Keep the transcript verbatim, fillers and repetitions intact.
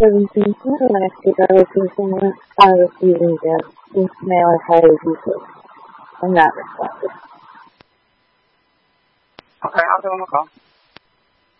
seventeen when I speak I was using I was using the mail as high as usual. I'm not responsive. Okay, I'll give him a call.